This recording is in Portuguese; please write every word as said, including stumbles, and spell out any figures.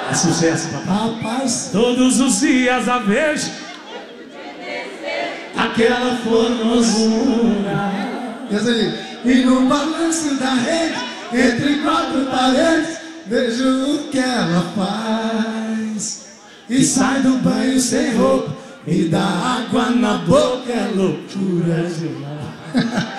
É sucesso, papai. Rapaz, Todos os dias a vejo aquela formosura. e assim, e no balanço da rede, entre quatro paredes, vejo o que ela faz. E sai do banho sem roupa, e dá água na boca, é loucura demais.